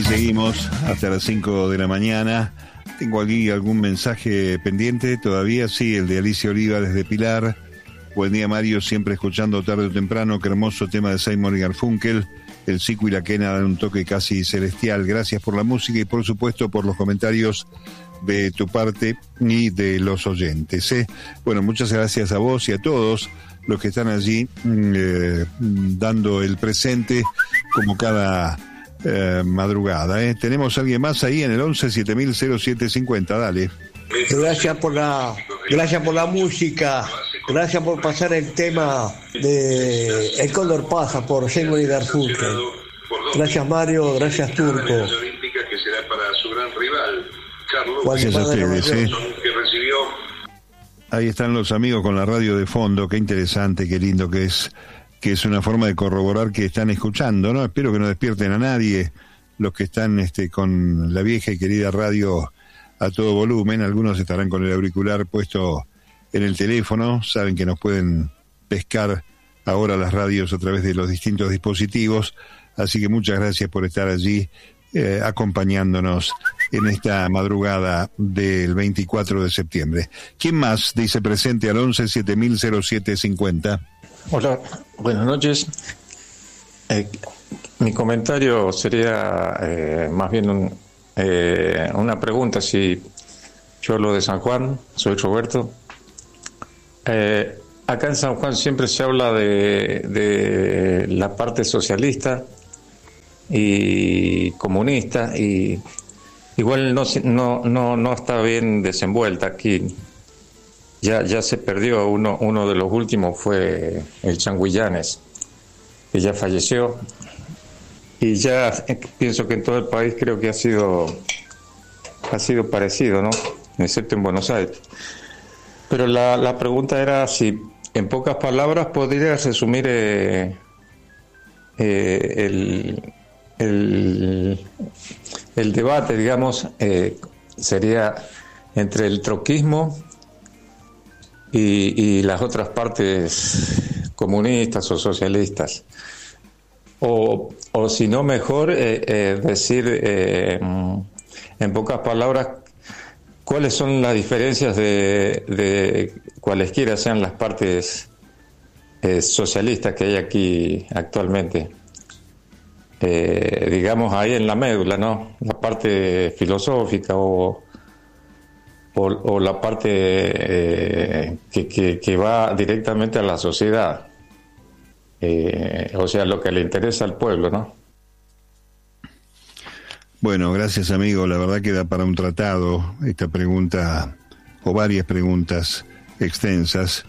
Y seguimos hasta las 5 de la mañana. Tengo aquí algún mensaje pendiente todavía, sí, el de Alicia Oliva desde Pilar. Buen día, Mario, siempre escuchando tarde o temprano. Qué hermoso tema de Simon y Garfunkel. El Cico y la Quena dan un toque casi celestial. Gracias por la música y por supuesto por los comentarios de tu parte y de los oyentes. Bueno, muchas gracias a vos y a todos los que están allí dando el presente como cada madrugada. Tenemos a alguien más ahí en el 11-7000-0750. Dale. Gracias por la música. Gracias por pasar el tema de El Cóndor Pasa por Simon y Garfunkel. Gracias, Mario. Gracias, Turco. Gracias a ustedes. Ahí están los amigos con la radio de fondo. Qué interesante, qué lindo que es una forma de corroborar que están escuchando, ¿no? Espero que no despierten a nadie los que están con la vieja y querida radio a todo volumen. Algunos estarán con el auricular puesto en el teléfono, saben que nos pueden pescar ahora las radios a través de los distintos dispositivos, así que muchas gracias por estar allí acompañándonos en esta madrugada del 24 de septiembre. ¿Quién más dice presente al 11-7000-0750? Hola, buenas noches. Mi comentario sería más bien una pregunta. Si yo hablo de San Juan, soy Roberto. Acá en San Juan siempre se habla de la parte socialista y comunista, y igual no está bien desenvuelta aquí. Ya se perdió. Uno de los últimos fue el Changuillanes, que ya falleció, y ya pienso que en todo el país creo que ha sido parecido, ¿no? Excepto en Buenos Aires. Pero la pregunta era si, en pocas palabras, podrías resumir el debate, digamos, sería entre el troquismo y las otras partes comunistas o socialistas. O si no, mejor decir en pocas palabras cuáles son las diferencias de cualesquiera sean las partes socialistas que hay aquí actualmente. Digamos ahí en la médula, ¿no? La parte filosófica o la parte que va directamente a la sociedad. O sea, lo que le interesa al pueblo, ¿no? Bueno, gracias, amigo. La verdad que da para un tratado esta pregunta, o varias preguntas extensas.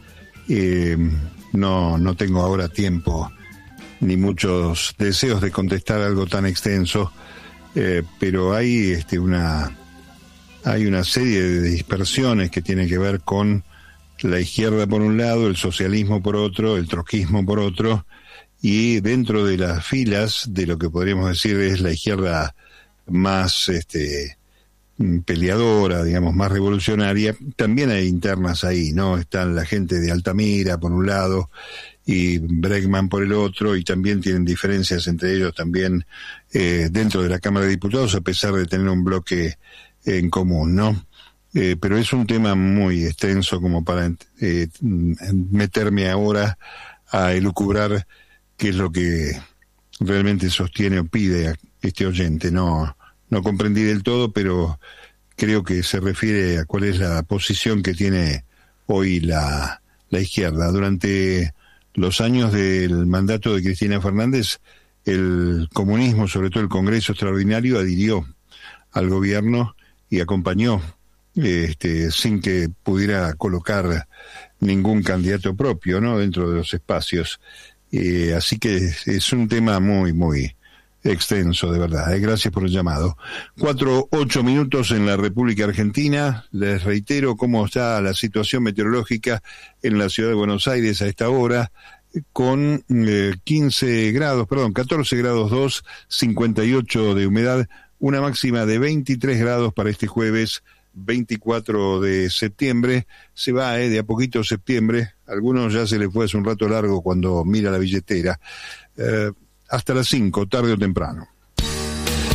No tengo ahora tiempo ni muchos deseos de contestar algo tan extenso, pero hay una serie de dispersiones que tienen que ver con la izquierda por un lado, el socialismo por otro, el troquismo por otro, y dentro de las filas de lo que podríamos decir es la izquierda más peleadora, digamos, más revolucionaria, también hay internas ahí, ¿no? Están la gente de Altamira por un lado y Bregman por el otro, y también tienen diferencias entre ellos también dentro de la Cámara de Diputados, a pesar de tener un bloque en común, ¿no? Pero es un tema muy extenso como para meterme ahora a elucubrar qué es lo que realmente sostiene o pide a este oyente. No comprendí del todo, pero creo que se refiere a cuál es la posición que tiene hoy la izquierda. Durante los años del mandato de Cristina Fernández, el comunismo, sobre todo el Congreso Extraordinario, adhirió al gobierno y acompañó sin que pudiera colocar ningún candidato propio, ¿no?, dentro de los espacios. Así que es un tema muy, muy extenso, de verdad. Gracias por el llamado. 4:08 minutos en la República Argentina. Les reitero cómo está la situación meteorológica en la ciudad de Buenos Aires a esta hora, con 14 grados 2, 58 de humedad, una máxima de 23 grados para este jueves 24 de septiembre. Se va de a poquito septiembre. Algunos ya se les fue hace un rato largo cuando mira la billetera. Hasta las 5, tarde o temprano.